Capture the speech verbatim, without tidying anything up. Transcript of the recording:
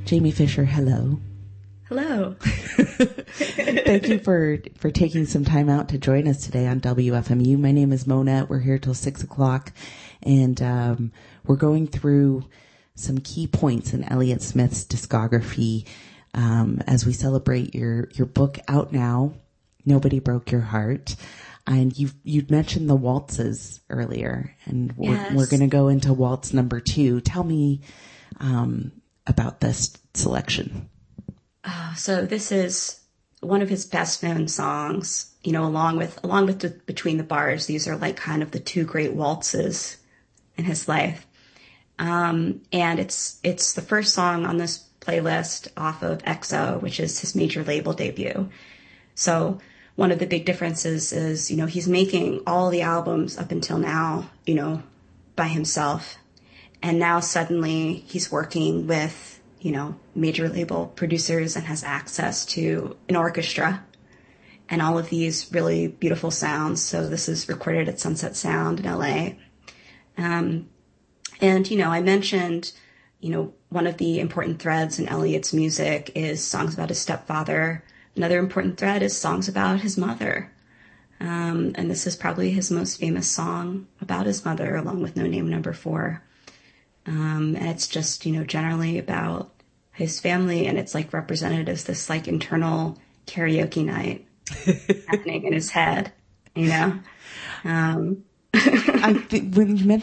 Jamie Fisher, hello. Hello. Thank you for, for taking some time out to join us today on W F M U. My name is Mona. We're here till six o'clock, and um, we're going through some key points in Elliott Smith's discography um, as we celebrate your, your book out now, Nobody Broke Your Heart. And you you'd mentioned the waltzes earlier, and we're, yes. we're going to go into waltz number two. Tell me um, about this selection. Oh, so this is one of his best known songs, you know, along with, along with the, Between the Bars. These are like kind of the two great waltzes in his life. Um, and it's, it's the first song on this playlist off of X O, which is his major label debut. So one of the big differences is, you know, he's making all the albums up until now, you know, by himself. And now suddenly he's working with, you know, major label producers and has access to an orchestra and all of these really beautiful sounds. So this is recorded at Sunset Sound in L A. Um, and, you know, I mentioned, you know, one of the important threads in Elliott's music is songs about his stepfather. Another important thread is songs about his mother. Um, and this is probably his most famous song about his mother, along with No Name Number Four. Um, and it's just, you know, generally about his family, and it's like represented as this like internal karaoke night happening in his head, you know? Um, I th- when you mentioned